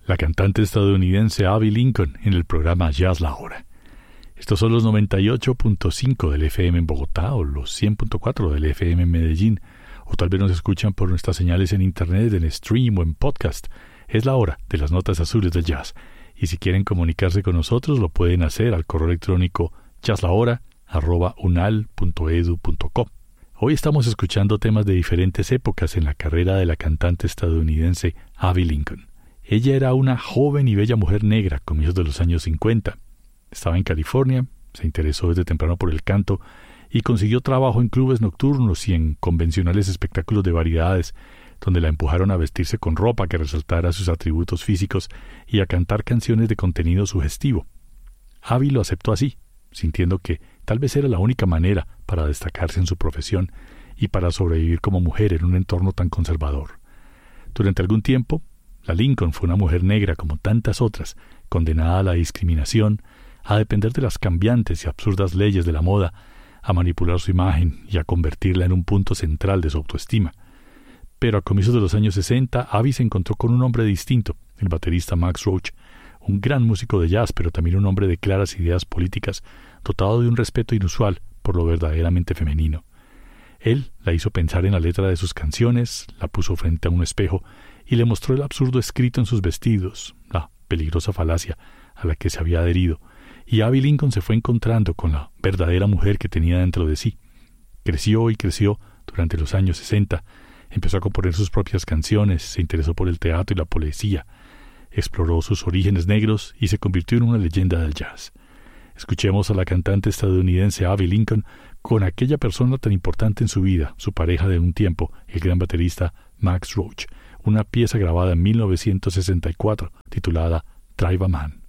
la cantante estadounidense Abby Lincoln en el programa Jazz La Hora. Estos son los 98.5 del FM en Bogotá o los 100.4 del FM en Medellín, o tal vez nos escuchan por nuestras señales en internet, en stream o en podcast. Es la hora de las notas azules del jazz, y si quieren comunicarse con nosotros lo pueden hacer al correo electrónico jazzlahora@unal.edu.co. Hoy estamos escuchando temas de diferentes épocas en la carrera de la cantante estadounidense Abby Lincoln. Ella era una joven y bella mujer negra a comienzos de los años 50. Estaba en California, se interesó desde temprano por el canto y consiguió trabajo en clubes nocturnos y en convencionales espectáculos de variedades, donde la empujaron a vestirse con ropa que resaltara sus atributos físicos y a cantar canciones de contenido sugestivo. Abby lo aceptó así, sintiendo que tal vez era la única manera para destacarse en su profesión y para sobrevivir como mujer en un entorno tan conservador. Durante algún tiempo, la Lincoln fue una mujer negra como tantas otras, condenada a la discriminación, a depender de las cambiantes y absurdas leyes de la moda, a manipular su imagen y a convertirla en un punto central de su autoestima. Pero a comienzos de los años 60, Abby se encontró con un hombre distinto, el baterista Max Roach, un gran músico de jazz, pero también un hombre de claras ideas políticas, dotado de un respeto inusual por lo verdaderamente femenino. Él la hizo pensar en la letra de sus canciones, la puso frente a un espejo y le mostró el absurdo escrito en sus vestidos, la peligrosa falacia a la que se había adherido, y Abby Lincoln se fue encontrando con la verdadera mujer que tenía dentro de sí. Creció y creció durante los años 60, empezó a componer sus propias canciones, se interesó por el teatro y la poesía, exploró sus orígenes negros y se convirtió en una leyenda del jazz. Escuchemos a la cantante estadounidense Abby Lincoln con aquella persona tan importante en su vida, su pareja de un tiempo, el gran baterista Max Roach, una pieza grabada en 1964 titulada Drive a Man.